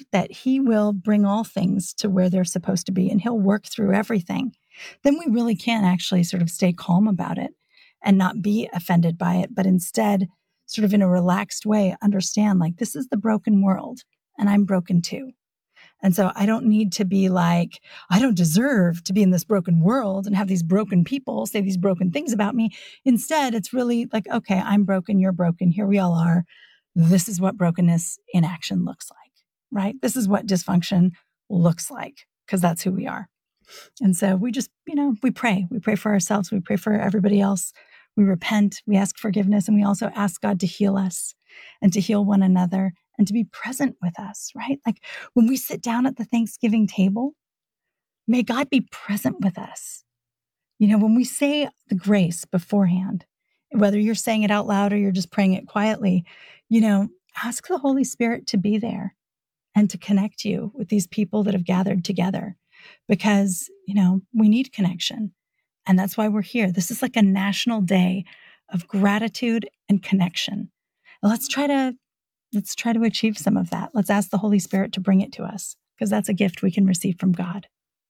that he will bring all things to where they're supposed to be and he'll work through everything, then we really can actually sort of stay calm about it and not be offended by it, but instead sort of in a relaxed way, understand like this is the broken world and I'm broken too. And so I don't need to be like, I don't deserve to be in this broken world and have these broken people say these broken things about me. Instead, it's really like, okay, I'm broken, you're broken, here we all are. This is what brokenness in action looks like, right? This is what dysfunction looks like, because that's who we are. And so we just, we pray. We pray for ourselves. We pray for everybody else. We repent. We ask forgiveness. And we also ask God to heal us and to heal one another and to be present with us, right? Like when we sit down at the Thanksgiving table, may God be present with us. When we say the grace beforehand, whether you're saying it out loud or you're just praying it quietly, ask the Holy Spirit to be there and to connect you with these people that have gathered together because, we need connection. And that's why we're here. This is like a national day of gratitude and connection. Let's try to achieve some of that. Let's ask the Holy Spirit to bring it to us because that's a gift we can receive from God.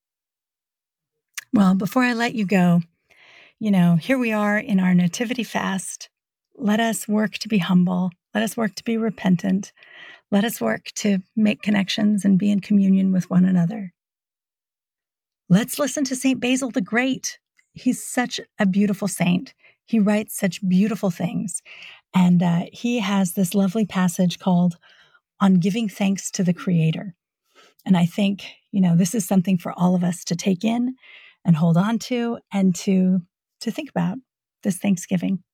Well, before I let you go, here we are in our Nativity fast. Let us work to be humble. Let us work to be repentant. Let us work to make connections and be in communion with one another. Let's listen to St. Basil the Great. He's such a beautiful saint. He writes such beautiful things. And he has this lovely passage called On Giving Thanks to the Creator. And I think, this is something for all of us to take in and hold on to and to think about this Thanksgiving.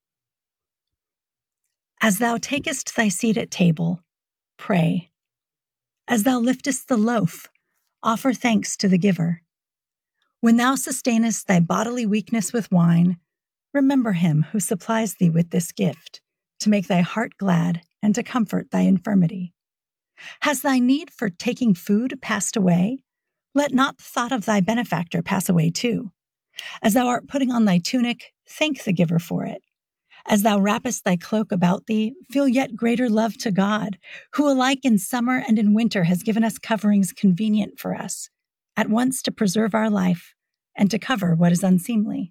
As thou takest thy seat at table, pray. As thou liftest the loaf, offer thanks to the giver. When thou sustainest thy bodily weakness with wine, remember him who supplies thee with this gift, to make thy heart glad and to comfort thy infirmity. Has thy need for taking food passed away? Let not the thought of thy benefactor pass away too. As thou art putting on thy tunic, thank the giver for it. As thou wrappest thy cloak about thee, feel yet greater love to God, who alike in summer and in winter has given us coverings convenient for us, at once to preserve our life and to cover what is unseemly.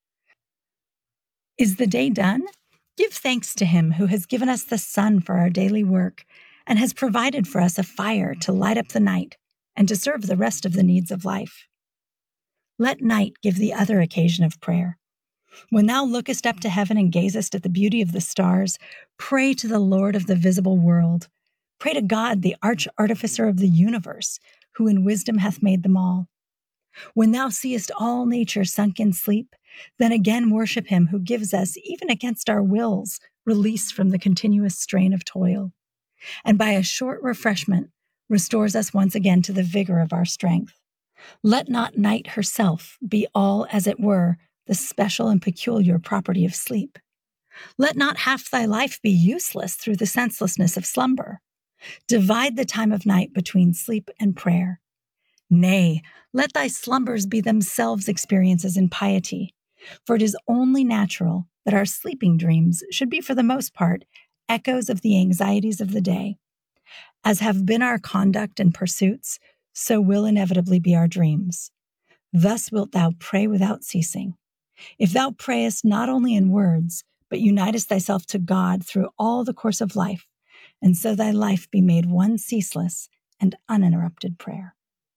Is the day done? Give thanks to him who has given us the sun for our daily work and has provided for us a fire to light up the night and to serve the rest of the needs of life. Let night give the other occasion of prayer. When thou lookest up to heaven and gazest at the beauty of the stars, pray to the Lord of the visible world. Pray to God, the arch-artificer of the universe, who in wisdom hath made them all. When thou seest all nature sunk in sleep, then again worship him who gives us, even against our wills, release from the continuous strain of toil, and by a short refreshment restores us once again to the vigor of our strength. Let not night herself be all, as it were, the special and peculiar property of sleep. Let not half thy life be useless through the senselessness of slumber. Divide the time of night between sleep and prayer. Nay, let thy slumbers be themselves experiences in piety, for it is only natural that our sleeping dreams should be for the most part echoes of the anxieties of the day. As have been our conduct and pursuits, so will inevitably be our dreams. Thus wilt thou pray without ceasing. If thou prayest not only in words, but unitest thyself to God through all the course of life, and so thy life be made one ceaseless and uninterrupted prayer.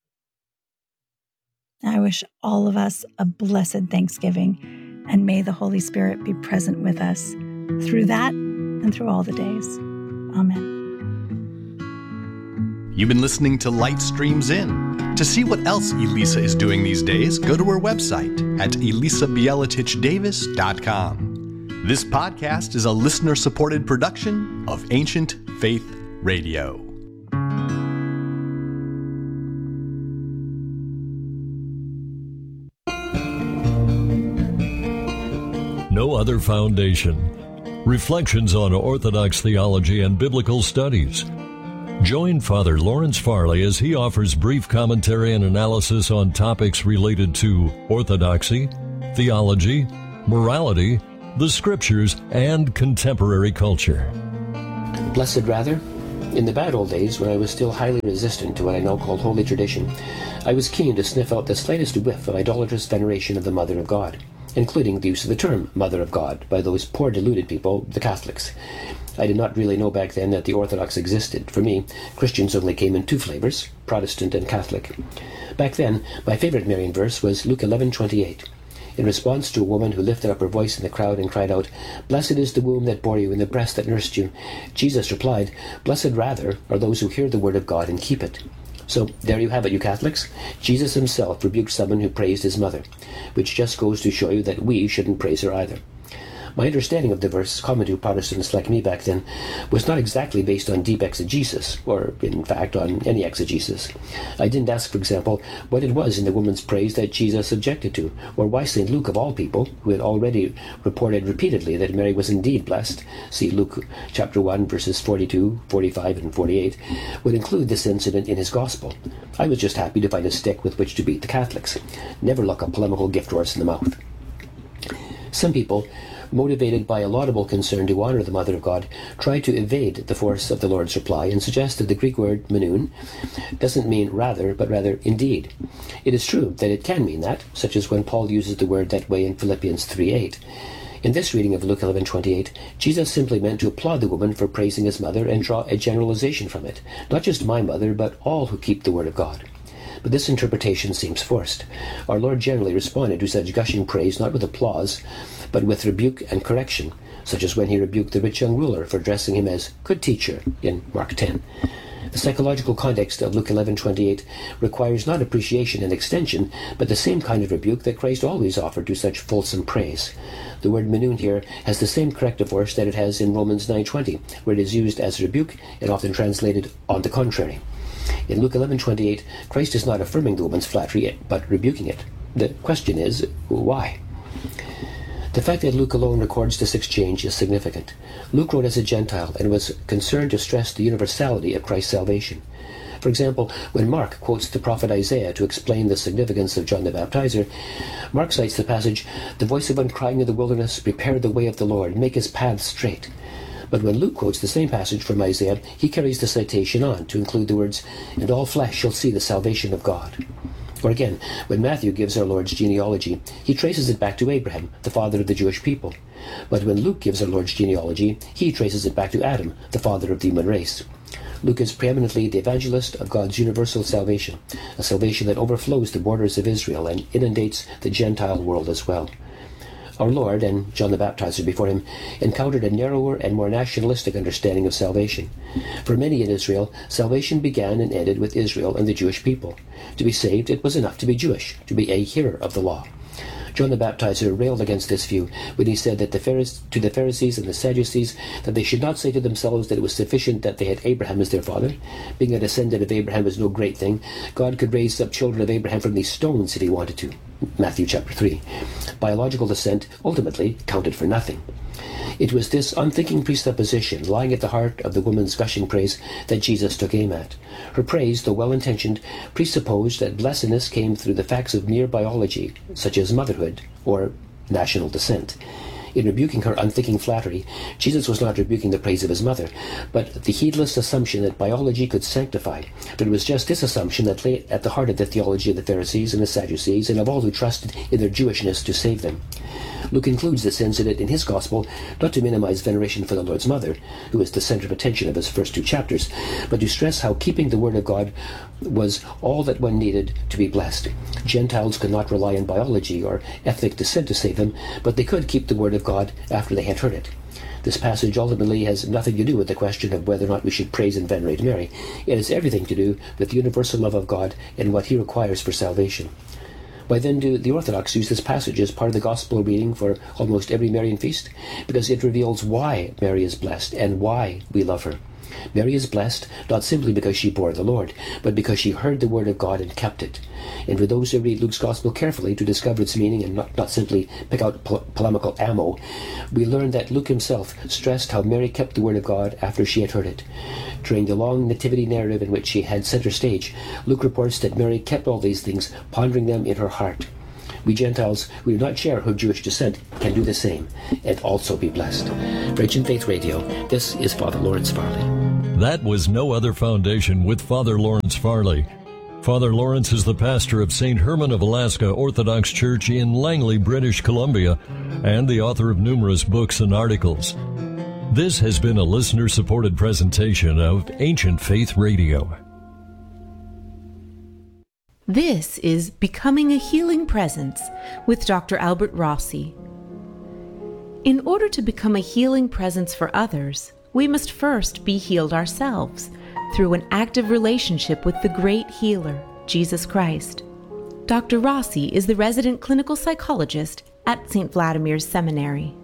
I wish all of us a blessed Thanksgiving, and may the Holy Spirit be present with us through that and through all the days. Amen. You've been listening to Light Streams In. To see what else Elisa is doing these days, go to her website at elisabieletich.com. This podcast is a listener-supported production of Ancient Faith Radio. No Other Foundation. Reflections on Orthodox theology and biblical studies. Join Father Lawrence Farley as he offers brief commentary and analysis on topics related to orthodoxy, theology, morality, the scriptures, and contemporary culture. Blessed, rather, In the bad old days, when I was still highly resistant to what I now call holy tradition, I was keen to sniff out the slightest whiff of idolatrous veneration of the Mother of God, including the use of the term Mother of God by those poor deluded people, the Catholics. I did not really know back then that the Orthodox existed. For me, Christians only came in two flavors, Protestant and Catholic. Back then, my favorite Marian verse was Luke 11:28. In response to a woman who lifted up her voice in the crowd and cried out, "Blessed is the womb that bore you and the breast that nursed you," Jesus replied, "Blessed rather are those who hear the word of God and keep it." So there you have it, you Catholics. Jesus himself rebuked someone who praised his mother, which just goes to show you that we shouldn't praise her either. My understanding of the verse, common to Protestants like me back then, was not exactly based on deep exegesis, or in fact on any exegesis. I didn't ask, for example, what it was in the woman's praise that Jesus objected to, or why St. Luke, of all people, who had already reported repeatedly that Mary was indeed blessed, see Luke chapter 1, verses 42, 45, and 48, would include this incident in his gospel. I was just happy to find a stick with which to beat the Catholics. Never look a polemical gift horse in the mouth. Some people, motivated by a laudable concern to honor the Mother of God, try to evade the force of the Lord's reply and suggest that the Greek word menun doesn't mean rather, but rather indeed. It is true that it can mean that, such as when Paul uses the word that way in Philippians 3:8. In this reading of Luke 11:28, Jesus simply meant to applaud the woman for praising his mother and draw a generalization from it, not just my mother, but all who keep the word of God. But this interpretation seems forced. Our Lord generally responded to such gushing praise not with applause, but with rebuke and correction, such as when he rebuked the rich young ruler for addressing him as "good teacher" in Mark 10. The psychological context of Luke 11:28 requires not appreciation and extension, but the same kind of rebuke that Christ always offered to such fulsome praise. The word menun here has the same corrective force that it has in Romans 9:20, where it is used as rebuke and often translated "on the contrary." In Luke 11:28, Christ is not affirming the woman's flattery, but rebuking it. The question is, why? The fact that Luke alone records this exchange is significant. Luke wrote as a Gentile and was concerned to stress the universality of Christ's salvation. For example, when Mark quotes the prophet Isaiah to explain the significance of John the Baptizer, Mark cites the passage, "The voice of one crying in the wilderness, prepare the way of the Lord, make his paths straight." But when Luke quotes the same passage from Isaiah, he carries the citation on to include the words, "And all flesh shall see the salvation of God." Or again, when Matthew gives our Lord's genealogy, he traces it back to Abraham, the father of the Jewish people. But when Luke gives our Lord's genealogy, he traces it back to Adam, the father of the human race. Luke is preeminently the evangelist of God's universal salvation, a salvation that overflows the borders of Israel and inundates the Gentile world as well. Our Lord, and John the Baptizer before him, encountered a narrower and more nationalistic understanding of salvation. For many in Israel, salvation began and ended with Israel and the Jewish people. To be saved, it was enough to be Jewish, to be a hearer of the law. John the Baptizer railed against this view when he said that to the Pharisees and the Sadducees that they should not say to themselves that it was sufficient that they had Abraham as their father. Being a descendant of Abraham is no great thing. God could raise up children of Abraham from these stones if he wanted to. Matthew chapter 3. Biological descent ultimately counted for nothing. It was this unthinking presupposition lying at the heart of the woman's gushing praise that Jesus took aim at. Her praise, though well-intentioned, presupposed that blessedness came through the facts of mere biology, such as motherhood or national descent. In rebuking her unthinking flattery, Jesus was not rebuking the praise of his mother, but the heedless assumption that biology could sanctify. But it was just this assumption that lay at the heart of the theology of the Pharisees and the Sadducees, and of all who trusted in their Jewishness to save them. Luke includes this incident in his Gospel, not to minimize veneration for the Lord's mother, who is the center of attention of his first two chapters, but to stress how keeping the Word of God was all that one needed to be blessed. Gentiles could not rely on biology or ethnic descent to save them, but they could keep the Word of God after they had heard it. This passage ultimately has nothing to do with the question of whether or not we should praise and venerate Mary. It has everything to do with the universal love of God and what he requires for salvation. Why then do the Orthodox use this passage as part of the Gospel reading for almost every Marian feast? Because it reveals why Mary is blessed and why we love her. Mary is blessed not simply because she bore the Lord, but because she heard the word of God and kept it. And for those who read Luke's Gospel carefully to discover its meaning and not simply pick out polemical ammo, we learn that Luke himself stressed how Mary kept the word of God after she had heard it. During the long nativity narrative in which she had center stage, Luke reports that Mary kept all these things, pondering them in her heart. We Gentiles who do not share her Jewish descent can do the same and also be blessed. For Ancient Faith Radio, this is Father Lawrence Farley. That was No Other Foundation with Father Lawrence Farley. Father Lawrence is the pastor of St. Herman of Alaska Orthodox Church in Langley, British Columbia, and the author of numerous books and articles. This has been a listener-supported presentation of Ancient Faith Radio. This is Becoming a Healing Presence with Dr. Albert Rossi. In order to become a healing presence for others, we must first be healed ourselves through an active relationship with the great healer, Jesus Christ. Dr. Rossi is the resident clinical psychologist at St. Vladimir's Seminary.